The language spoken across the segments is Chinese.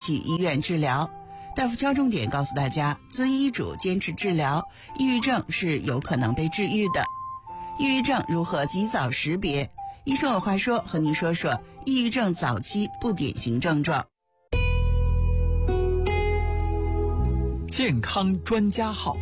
去医院治疗。大夫敲重点告诉大家，遵医嘱坚持治疗，抑郁症是有可能被治愈的。抑郁症如何及早识别？医生有话说，和您说说抑郁症早期不典型症状。 健康专家号。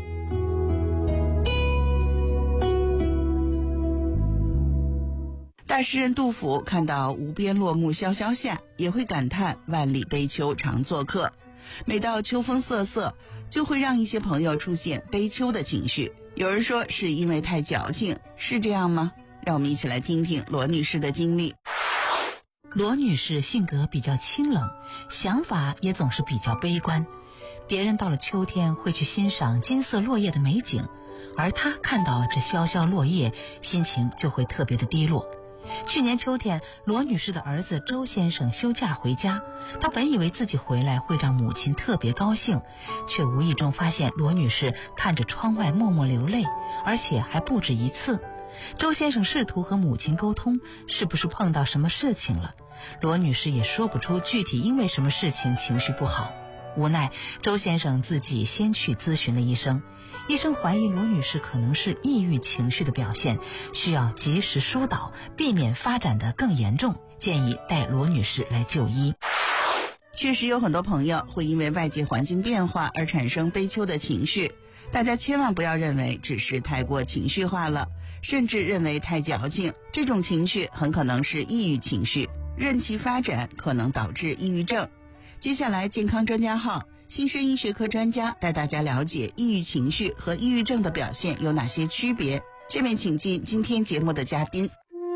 大诗人杜甫看到无边落木萧萧下，也会感叹万里悲秋常作客。每到秋风瑟瑟，就会让一些朋友出现悲秋的情绪。有人说是因为太矫情，是这样吗？让我们一起来听听罗女士的经历。 罗女士性格比较清冷，想法也总是比较悲观。别人到了秋天会去欣赏金色落叶的美景，而她看到这萧萧落叶，心情就会特别的低落。去年秋天，罗女士的儿子周先生休假回家，她本以为自己回来会让母亲特别高兴，却无意中发现罗女士看着窗外默默流泪，而且还不止一次。周先生试图和母亲沟通，是不是碰到什么事情了？罗女士也说不出具体因为什么事情情绪不好。无奈周先生自己先去咨询了医生，医生怀疑罗女士可能是抑郁情绪的表现，需要及时疏导，避免发展得更严重，建议带罗女士来就医。 确实有很多朋友会因为外界环境变化而产生悲秋的情绪，大家千万不要认为只是太过情绪化了，甚至认为太矫情，这种情绪很可能是抑郁情绪，任其发展可能导致抑郁症。接下来健康专家号新生医学科专家带大家了解抑郁情绪和抑郁症的表现有哪些区别。下面请进今天节目的嘉宾。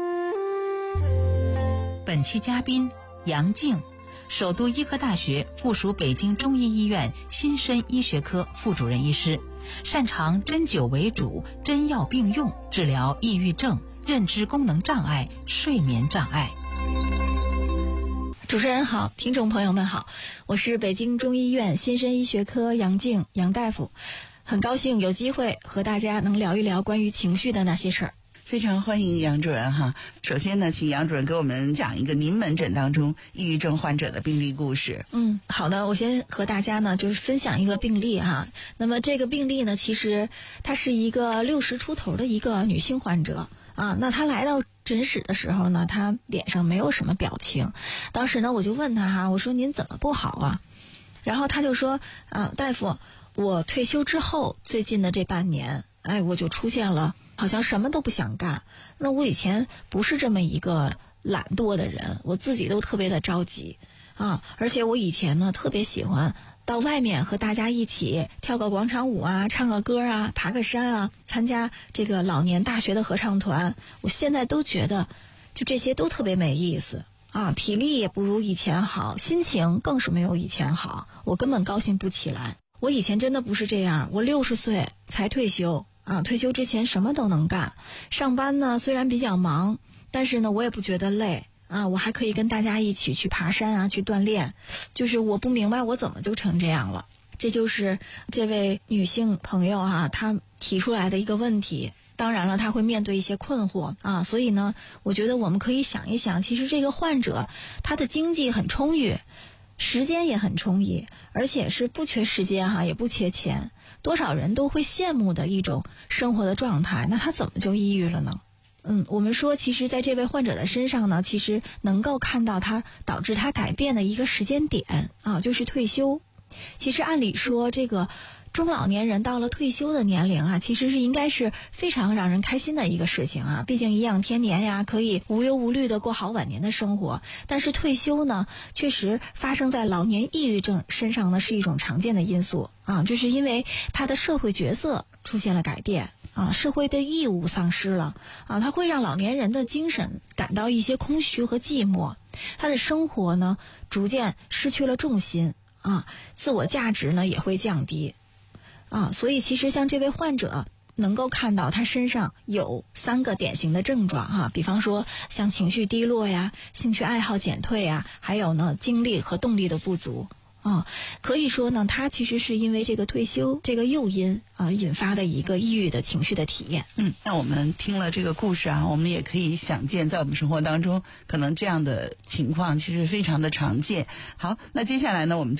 本期嘉宾杨静，首都医科大学附属北京中医医院新生医学科副主任医师，擅长针灸为主、针药并用治疗抑郁症、认知功能障碍、睡眠障碍。 主持人好，听众朋友们好，我是北京中医院新生医学科杨静杨大夫，很高兴有机会和大家能聊一聊关于情绪的那些事儿。 非常欢迎杨主任哈。首先呢，请杨主任给我们讲一个您门诊当中抑郁症患者的病例故事。 好的，我先和大家呢就是分享一个病例哈。那么这个病例呢，其实她是一个60出头的一个女性患者啊。那她来到诊室的时候呢，她脸上没有什么表情。当时呢，我就问她哈，我说您怎么不好啊？然后她就说大夫，我退休之后最近的这半年，我就出现了好像什么都不想干。那我以前不是这么一个懒惰的人，我自己都特别的着急啊，而且我以前呢特别喜欢到外面和大家一起跳个广场舞啊，唱个歌啊，爬个山啊，参加这个老年大学的合唱团。我现在都觉得就这些都特别没意思啊，体力也不如以前好，心情更是没有以前好，我根本高兴不起来。我以前真的不是这样，我60岁才退休啊，退休之前什么都能干，上班呢虽然比较忙，但是呢我也不觉得累啊，我还可以跟大家一起去爬山啊，去锻炼。就是我不明白我怎么就成这样了。这就是这位女性朋友哈，她提出来的一个问题。当然了，她会面对一些困惑啊，所以呢，我觉得我们可以想一想，其实这个患者她的经济很充裕，时间也很充裕，而且是不缺时间哈，也不缺钱，多少人都会羡慕的一种生活的状态。那他怎么就抑郁了呢？我们说其实在这位患者的身上呢，其实能够看到他导致他改变的一个时间点啊，就是退休。其实按理说这个中老年人到了退休的年龄啊，其实是应该是非常让人开心的一个事情啊，毕竟颐养天年呀，可以无忧无虑的过好晚年的生活。但是退休呢，确实发生在老年抑郁症身上呢是一种常见的因素啊，就是因为他的社会角色出现了改变啊，社会的义务丧失了啊，它会让老年人的精神感到一些空虚和寂寞，他的生活呢逐渐失去了重心啊，自我价值呢也会降低啊，所以其实像这位患者能够看到他身上有3个典型的症状哈，比方说像情绪低落呀、兴趣爱好减退呀，还有呢精力和动力的不足啊，可以说呢，他其实是因为这个退休这个诱因啊引发的一个抑郁的情绪的体验。 那我们听了这个故事啊，我们也可以想见，在我们生活当中，可能这样的情况其实非常的常见。好，那接下来呢，我们